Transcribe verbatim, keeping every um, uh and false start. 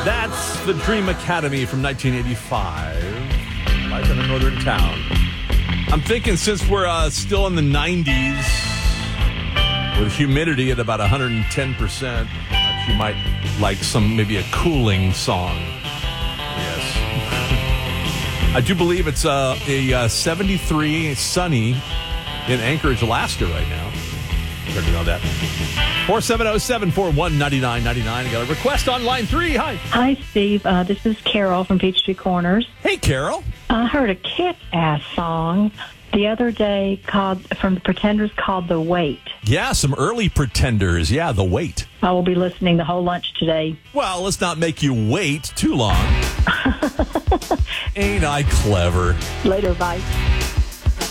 That's the Dream Academy from nineteen eighty-five. Life in a northern town. I'm thinking since we're uh, still in the nineties with humidity at about one hundred ten percent, you might like some, maybe a cooling song. Yes. I do believe it's uh, a uh, seventy-three, sunny in Anchorage, Alaska right now. Better to know that. four seven zero, seven four one, nine nine nine nine. I got a request on line three. Hi. Hi, Steve. Uh, this is Carol from Peachtree Corners. Hey, Carol. I heard a kick-ass song the other day called from the Pretenders called The Wait. Yeah, some early Pretenders. Yeah, The Wait. I will be listening the whole lunch today. Well, let's not make you wait too long. Ain't I clever? Later, bye.